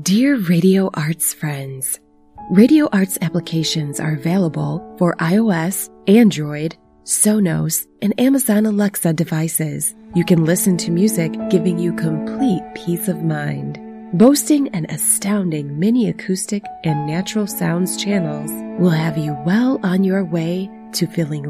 Dear Radio Arts friends, Radio Arts applications are available for iOS, Android, Sonos, and Amazon Alexa devices. You can listen to music giving you complete peace of mind. Boasting an astounding mini acoustic and natural sounds channels will have you well on your way to feeling